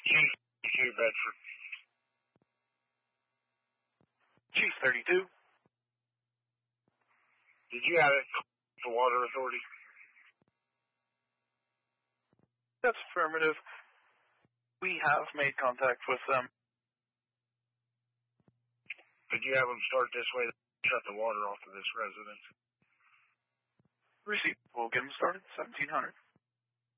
Chief Bedford. Chief 32. Did you have the Water Authority? That's affirmative. We have made contact with them. Could you have them start this way to shut the water off of this residence? Receipt. We'll get them started. 1700.